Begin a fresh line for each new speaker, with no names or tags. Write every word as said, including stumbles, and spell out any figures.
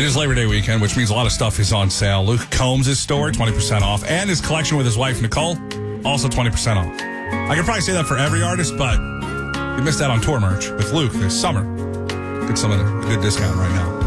It is Labor Day weekend, which means a lot of stuff is on sale. Luke Combs' store, twenty percent off. And his collection with his wife, Nicole, also twenty percent off. I could probably say that for every artist, but you missed out on tour merch with Luke this summer. Get some of a good discount right now.